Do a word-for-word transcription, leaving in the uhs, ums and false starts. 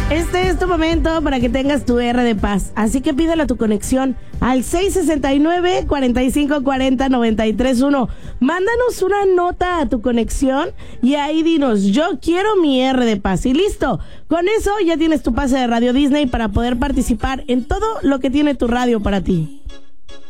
Este es tu momento para que tengas tu R de paz. Así que pídele a tu conexión al seis sesenta y nueve, cuarenta y cinco cuarenta, noventa y tres uno. Mándanos una nota a tu conexión y ahí dinos, yo quiero mi R de paz. Y listo. Con eso ya tienes tu pase de Radio Disney para poder participar en todo lo que tiene tu radio para ti.